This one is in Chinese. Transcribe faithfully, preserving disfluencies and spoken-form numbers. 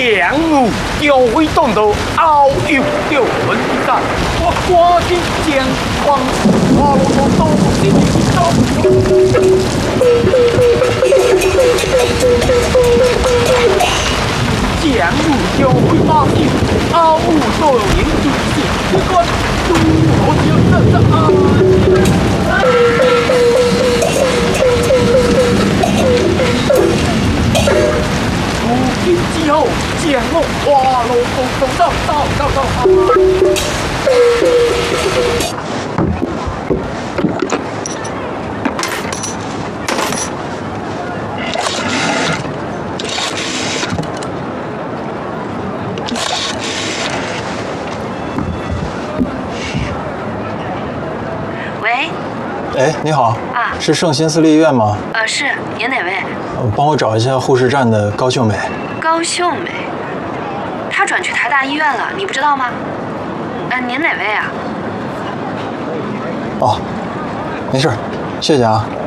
江湖就会懂得遨游的文章，我挂进江窗，花落落都是走。江湖就会发现，遨游都有人主持，这个如何就这这啊？如今之后，江路花落都都走走走走啊！ 喂。 哎，你好。 啊。 是圣心私立医院吗？ 呃，是，您哪位？ 帮我找一下护士站的高秀美。 高秀美，她转去台大医院了，你不知道吗？呃，您哪位啊？ 哦，没事，谢谢啊。